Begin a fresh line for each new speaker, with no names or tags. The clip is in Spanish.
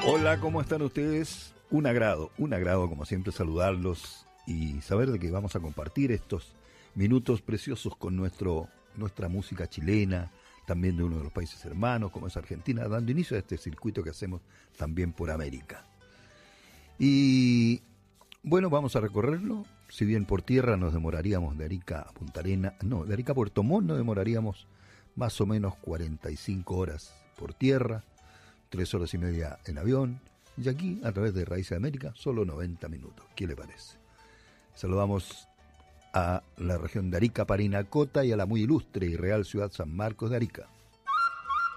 Hola, ¿cómo están ustedes? Un agrado como siempre saludarlos y saber de que vamos a compartir estos minutos preciosos con nuestra música chilena, también de uno de los países hermanos como es Argentina, dando inicio a este circuito que hacemos también por América. Y bueno, vamos a recorrerlo. Si bien por tierra nos demoraríamos de Arica a Punta Arenas, de Arica a Puerto Montt nos demoraríamos más o menos 45 horas por tierra, 3 horas y media en avión, y aquí, a través de Raíces de América, solo 90 minutos. ¿Qué le parece? Saludamos a la región de Arica, Parinacota y a la muy ilustre y real ciudad San Marcos de Arica.